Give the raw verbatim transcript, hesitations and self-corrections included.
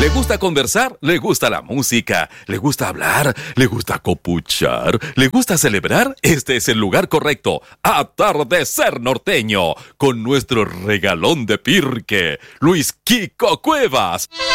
¿Le gusta conversar? ¿Le gusta la música? ¿Le gusta hablar? ¿Le gusta copuchar? ¿Le gusta celebrar? Este es el lugar correcto. Atardecer Norteño, con nuestro regalón de Pirque, Luis Kiko Cuevas.